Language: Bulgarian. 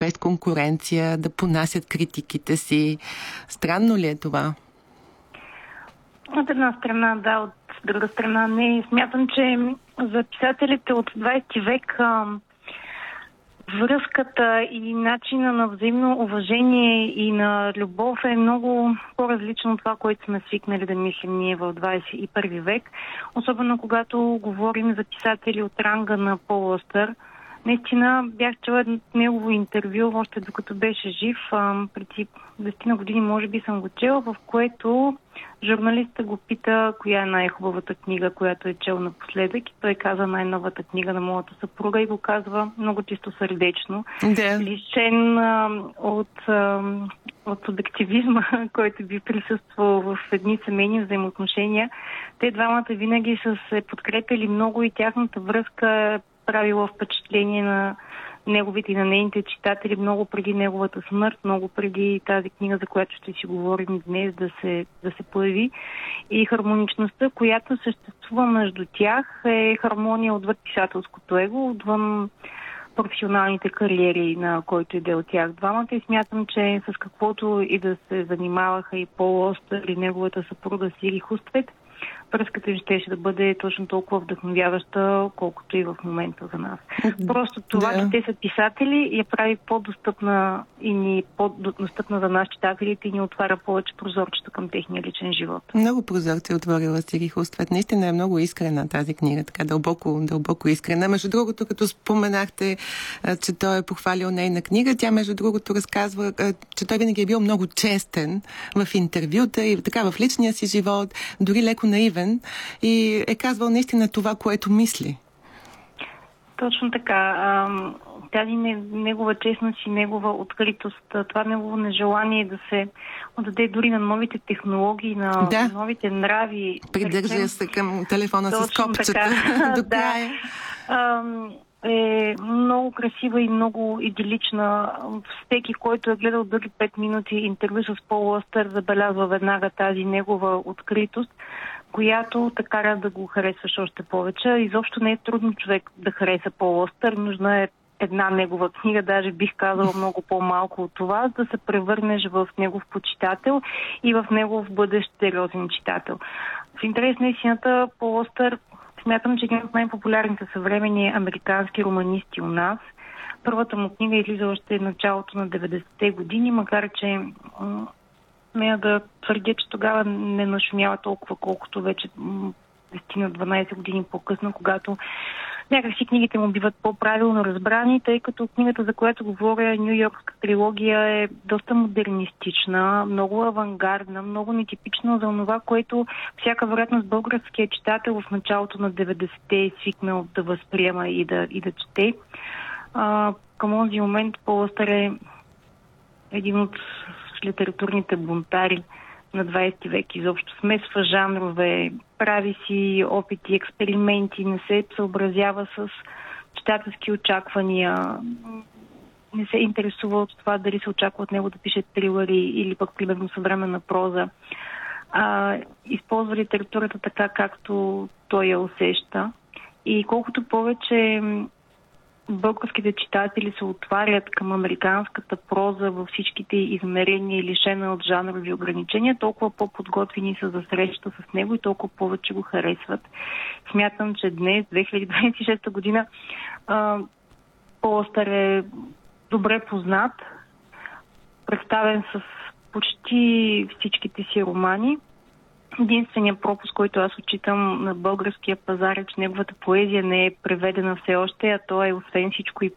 без конкуренция, да понасят критиките си. Странно ли е това? От една страна да, от друга страна не. Смятам, че за писателите от 20 век връзката и начина на взаимно уважение и на любов е много по-различно от това, което сме свикнали да мислим ние в 21 век. Особено когато говорим за писатели от ранга на Пол Остър. Наистина бях чела негово интервю, още докато беше жив, преди 10 години може би съм го чела, в което журналистът го пита коя е най-хубавата книга, която е чел напоследък, и той каза най-новата книга на моята съпруга и го казва много чисто сърдечно. Да. Лишен от субективизма, който би присъствал в едни семейни взаимоотношения. Те двамата винаги са се подкрепили много и тяхната връзка е правила впечатление на неговите и на нейните читатели много преди неговата смърт, много преди тази книга, за която ще си говорим днес, да се появи. И хармоничността, която съществува между тях, е хармония отвъд писателското его, отвън професионалните кариери, на който иде от тях двамата, и смятам, че с каквото и да се занимаваха и Пол Остър и неговата съпруга Сири Хуствет, връзката им щеше да бъде точно толкова вдъхновяваща, колкото и в момента за нас. Просто това, че те са писатели, я прави по-достъпна и ни по-достъпна за нас читателите и ни отваря повече прозорчета към техния личен живот. Много прозорци отворила Сири Хуствет. Наистина е много искрена тази книга, така дълбоко искрена. Между другото, като споменахте, че той е похвалил нейна книга, тя между другото разказва, че той винаги е бил много честен в интервюта и така в личния си живот, дори леко наивен, и е казвал наистина това, което мисли. Точно така. Тази негова честност и негова откритост, това негово нежелание да се отдаде дори на новите технологии, на новите нрави. Придържа се към телефона с копчета до края. Е много красива и много идилична. Всеки, който е гледал дори 5 минути интервю с Пол Остър, забелязва веднага тази негова откритост, която те кара да го харесваш още повече. Изобщо не е трудно човек да хареса Пол Остър. Нужна е една негова книга, даже бих казала много по-малко от това, да се превърнеш в негов почитател и в негов бъдещ сериозен читател. В интерес на истината, Пол Остър смятам, че един от най-популярните съвременни американски романисти у нас. Първата му книга излиза още в началото на 90-те години, макар че смея да твърдя, че тогава не нашумява толкова, колкото вече 10-12 години по-късно, когато някакси книгите му биват по-правилно разбрани, тъй като книгата, за която говоря, Ню-Йоркска трилогия, е доста модернистична, много авангардна, много нетипична за това, което всяка вероятност българския читател в началото на 90-те е свикнал да възприема и да чете. Към този момент Пол Остър е един от литературните бунтари на 20 век. Изобщо смесва жанрове, прави си опити, експерименти, не се съобразява с читателски очаквания, не се интересува от това дали се очаква от него да пише трилъри или пък примерно съвременна проза. Използва литературата така, както той я усеща. И колкото повече българските читатели се отварят към американската проза във всичките измерения, лишена от жанрови ограничения, толкова по-подготвени са за среща с него и толкова повече го харесват. Смятам, че днес, 2026 година, Пол Остър е добре познат, представен с почти всичките си романи. Единственият пропуск, който аз отчитам на българския пазар, е, че неговата поезия не е преведена все още, а то е освен всичко и